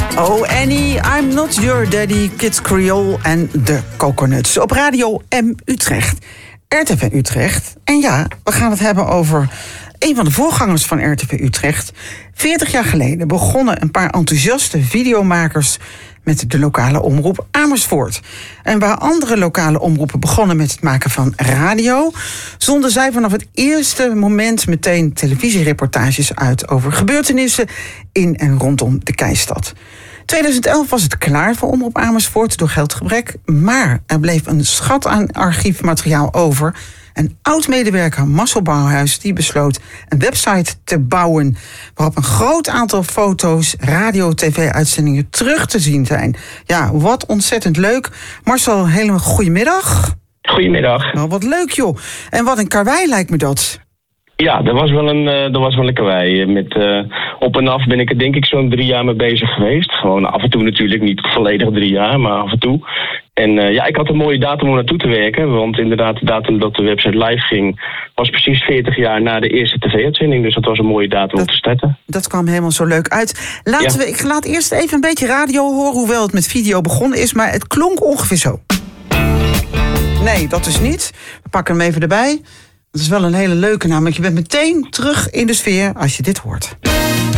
Oh Annie, I'm not your daddy, Kids Creole en de Coconuts. Op Radio M Utrecht, RTV Utrecht. En ja, we gaan het hebben over een van de voorgangers van RTV Utrecht. 40 jaar geleden begonnen een paar enthousiaste videomakers met de lokale omroep Amersfoort. En waar andere lokale omroepen begonnen met het maken van radio, zonden zij vanaf het eerste moment meteen televisiereportages uit over gebeurtenissen in en rondom de Keistad. 2011 was het klaar voor Omroep Amersfoort door geldgebrek, maar er bleef een schat aan archiefmateriaal over. Een oud-medewerker Marcel Bouwhuis die besloot een website te bouwen waarop een groot aantal foto's, radio-tv-uitzendingen terug te zien zijn. Ja, wat ontzettend leuk. Marcel, helemaal goedemiddag. Goedemiddag. Nou, wat leuk joh. En wat een karwei lijkt me dat. Ja, dat was wel een karwei. Met op en af ben ik er denk ik zo'n 3 jaar mee bezig geweest. Gewoon af en toe natuurlijk, niet volledig 3 jaar, maar af en toe. En ik had een mooie datum om naartoe te werken. Want inderdaad, de datum dat de website live ging was precies 40 jaar na de eerste tv-uitzending. Dus dat was een mooie datum om te starten. Dat kwam helemaal zo leuk uit. Ik laat eerst even een beetje radio horen, hoewel het met video begonnen is. Maar het klonk ongeveer zo. Nee, dat is niet. We pakken hem even erbij. Dat is wel een hele leuke naam, want je bent meteen terug in de sfeer als je dit hoort.